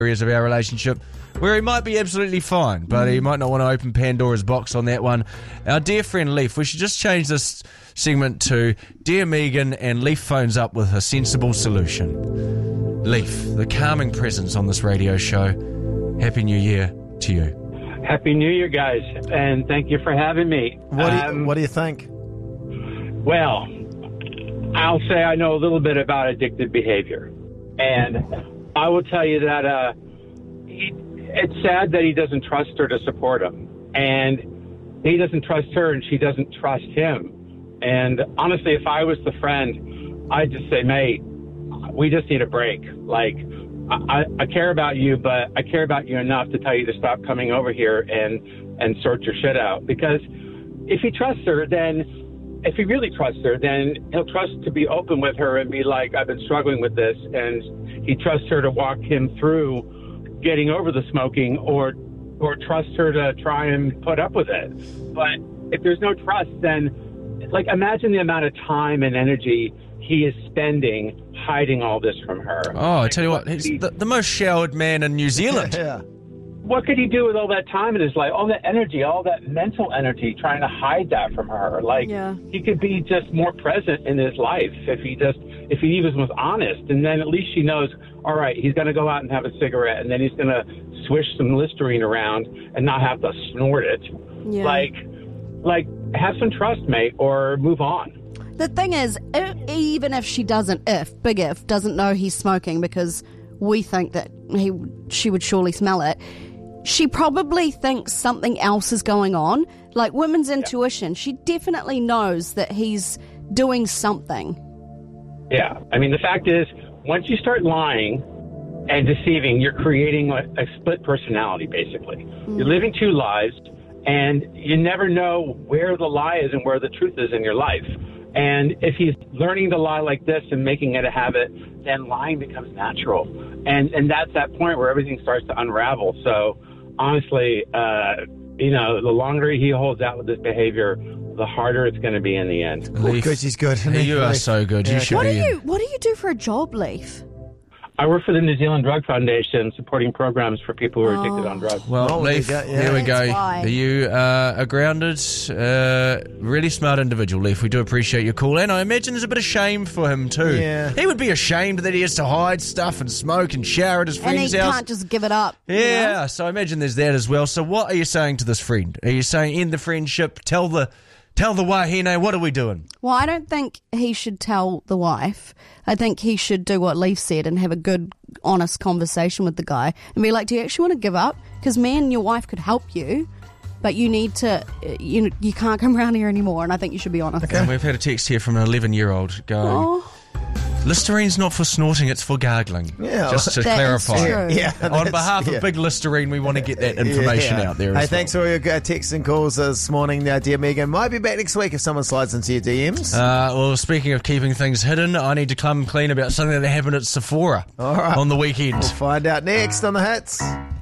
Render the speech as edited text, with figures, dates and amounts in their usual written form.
areas of our relationship where he might be absolutely fine, but he might not want to open Pandora's box on that one. Our dear friend Leaf, we should just change this segment to Dear Megan, and Leaf phones up with a sensible solution. Leaf, the calming presence on this radio show. Happy New Year to you. Happy New Year, guys, and thank you for having me. What do you think? Well, I'll say I know a little bit about addictive behavior, and I will tell you that it's sad that he doesn't trust her to support him, and he doesn't trust her, and she doesn't trust him. And honestly, if I was the friend, I'd just say, mate, we just need a break. Like, I care about you, but I care about you enough to tell you to stop coming over here and sort your shit out. Because if he trusts her, if he really trusts her, then he'll trust to be open with her and be like, I've been struggling with this. And he trusts her to walk him through getting over the smoking, or trust her to try and put up with it. But if there's no trust, then like imagine the amount of time and energy he is spending hiding all this from her. Oh, I tell you what, he's the most showered man in New Zealand. Yeah. What could he do with all that time in his life, all that energy, all that mental energy, trying to hide that from her? Like, he could be just more present in his life if he even was honest. And then at least she knows, all right, he's going to go out and have a cigarette, and then he's going to swish some Listerine around and not have to snort it. Yeah. Like, have some trust, mate, or move on. The thing is, even if she doesn't, big if, doesn't know he's smoking because we think that she would surely smell it, she probably thinks something else is going on. Like women's intuition, she definitely knows that he's doing something. Yeah. I mean, the fact is, once you start lying and deceiving, you're creating a split personality, basically. You're living two lives, and you never know where the lie is and where the truth is in your life. And if he's learning to lie like this and making it a habit, then lying becomes natural. And that's that point where everything starts to unravel. So honestly, the longer he holds out with this behavior, the harder it's going to be in the end. Leaf, because he's good. You are so good. Yeah. You should What do you do for a job, Leaf? I work for the New Zealand Drug Foundation, supporting programs for people who are addicted on drugs. Well, Leaf, here we go. Why. You are a grounded, really smart individual, Leaf. We do appreciate your call, and I imagine there's a bit of shame for him too. Yeah. He would be ashamed that he has to hide stuff and smoke and shower at his And friend's he house. can't just give it up. Yeah, so I imagine there's that as well. So what are you saying to this friend? Are you saying end the friendship, tell the wahine, what are we doing? Well, I don't think he should tell the wife. I think he should do what Leaf said and have a good, honest conversation with the guy and be like, do you actually want to give up? Because me and your wife could help you, but you need to, you can't come around here anymore, and I think you should be honest. Okay. And we've had a text here from an 11-year-old going, Listerine's not for snorting, it's for gargling. Yeah, just to that clarify. is true. Yeah, On behalf of Big Listerine, we want to get that information out there Hey, as thanks for all your texts and calls this morning, dear Megan. Might be back next week if someone slides into your DMs. Well, speaking of keeping things hidden, I need to come clean about something that happened at Sephora All right. on the weekend. We'll find out next on The Hits.